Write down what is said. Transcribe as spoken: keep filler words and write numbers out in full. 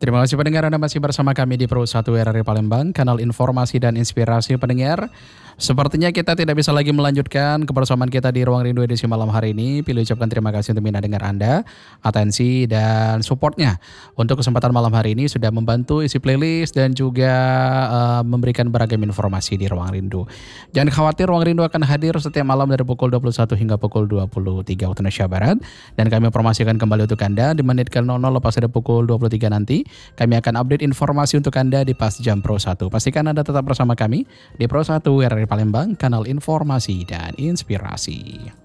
Terima kasih pendengar Anda masih bersama kami di Pro satu R R I Palembang, kanal informasi dan inspirasi pendengar. Sepertinya kita tidak bisa lagi melanjutkan kebersamaan kita di Ruang Rindu edisi malam hari ini. Pilih ucapkan terima kasih untuk mina dengar Anda, atensi dan supportnya. Untuk kesempatan malam hari ini sudah membantu isi playlist dan juga uh, memberikan beragam informasi di Ruang Rindu. Jangan khawatir, Ruang Rindu akan hadir setiap malam dari pukul dua puluh satu hingga pukul dua puluh tiga waktu Indonesia Barat. Dan kami informasikan kembali untuk Anda di menit ke nol nol lepas dari pukul dua puluh tiga nanti. Kami akan update informasi untuk Anda di Pas Jam Pro satu. Pastikan Anda tetap bersama kami di Pro satu R R I Palembang, kanal informasi dan inspirasi.